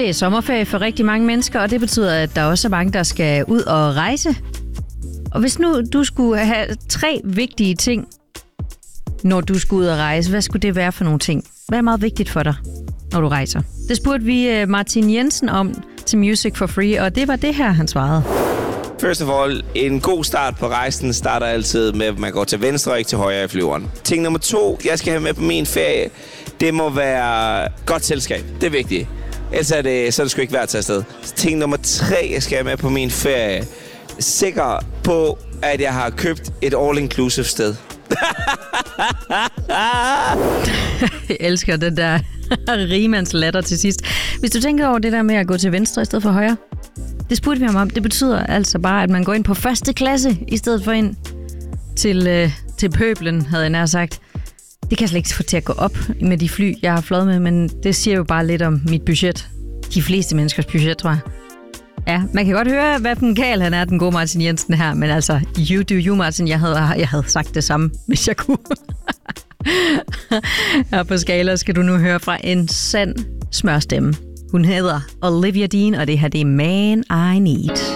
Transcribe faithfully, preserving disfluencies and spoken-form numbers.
Det er sommerferie for rigtig mange mennesker, og det betyder, at der også er mange, der skal ud og rejse. Og hvis nu du skulle have tre vigtige ting, når du skulle ud og rejse, hvad skulle det være for nogle ting? Hvad er meget vigtigt for dig, når du rejser? Det spurgte vi Martin Jensen om til Music for Free, og det var det her, han svarede. First of all, en god start på rejsen starter altid med, at man går til venstre og ikke til højre i flyveren. Ting nummer to, jeg skal have med på min ferie, det må være godt selskab. Det er vigtigt. Ellers er det, så er det sgu ikke værd at tage afsted. Ting nummer tre, jeg skal have med på min ferie, sikker på, at jeg har købt et all-inclusive sted. Jeg elsker den der rigemands latter til sidst. Hvis du tænker over det der med at gå til venstre i stedet for højre, det spurgte vi ham om. Det betyder altså bare, at man går ind på første klasse, i stedet for ind til, øh, til pøblen, havde jeg nær sagt. Det kan jeg slet ikke få til at gå op med de fly, jeg har fløjet med, men det siger jo bare lidt om mit budget. De fleste menneskers budget, tror jeg. Ja, man kan godt høre, hvad den gal han er, den gode Martin Jensen her, men altså, you do you, Martin. Jeg havde, jeg havde sagt det samme, hvis jeg kunne. Her på Skala skal du nu høre fra en sand smørstemme. Hun hedder Olivia Dean, og det her det er Man I Need.